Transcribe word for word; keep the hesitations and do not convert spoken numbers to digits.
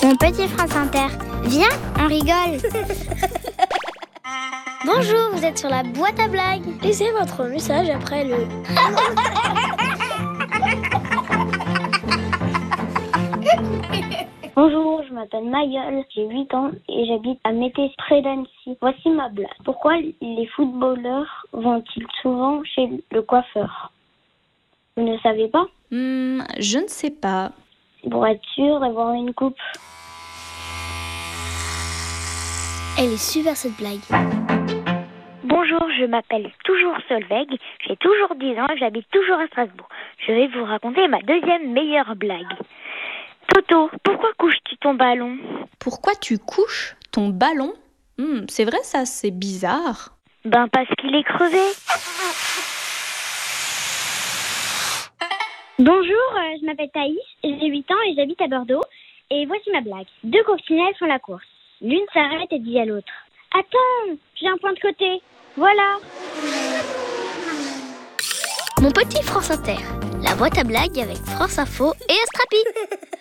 Mon petit France Inter, viens, on rigole. Bonjour, vous êtes sur la boîte à blagues. Laissez votre message après le... Bonjour, je m'appelle Mayol, j'ai huit ans et j'habite à Mété, près d'Annecy. Voici ma blague. Pourquoi les footballeurs vont-ils souvent chez le coiffeur? Vous ne savez pas? Hmm, je ne sais pas. Pour être sûr d'avoir une coupe. Elle est super cette blague. Bonjour, je m'appelle toujours Solveig, j'ai toujours dix ans et j'habite toujours à Strasbourg. Je vais vous raconter ma deuxième meilleure blague. Toto, pourquoi couches-tu ton ballon? Pourquoi tu couches ton ballon? Hmm, c'est vrai ça, c'est bizarre. Ben parce qu'il est crevé. Bonjour, euh, je m'appelle Thaïs, j'ai huit ans et j'habite à Bordeaux. Et voici ma blague. Deux coccinelles font la course. L'une s'arrête et dit à l'autre: attends, j'ai un point de côté. Voilà. Mon petit France Inter, la boîte à blagues avec France Info et Astrapi.